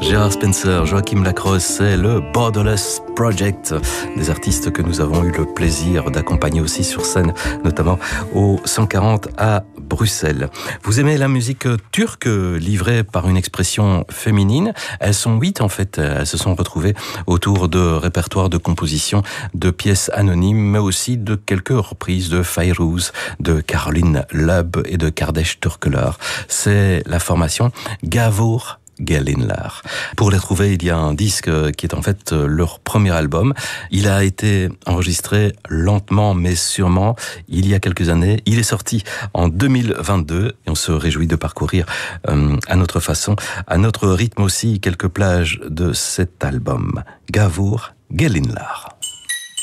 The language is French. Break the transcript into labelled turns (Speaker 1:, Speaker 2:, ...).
Speaker 1: Gérard Spencer, Joachim Lacrosse, c'est le Borderless Project, des artistes que nous avons eu le plaisir d'accompagner aussi sur scène, notamment au 140 à Bruxelles. Vous aimez la musique turque livrée par une expression féminine? Elles sont 8 en fait, elles se sont retrouvées autour de répertoires de compositions, de pièces anonymes, mais aussi de quelques reprises de Fayrouz, de Caroline Lubb et de Kardeş Türküler. C'est la formation Gavur Gelinler. Pour les trouver, il y a un disque qui est en fait leur premier album. Il a été enregistré lentement mais sûrement il y a quelques années. Il est sorti en 2022 et on se réjouit de parcourir à notre façon, à notre rythme aussi, quelques plages de cet album. Gavur Gelinler.